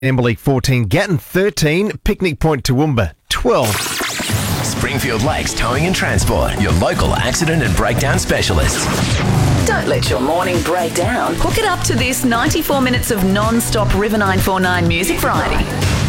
Amberley 14, Gatton 13, Picnic Point Toowoomba 12. Springfield Lakes Towing and Transport, your local accident and breakdown specialists. Don't let your morning break down. Hook it up to this 94 minutes of non-stop River 949 music variety.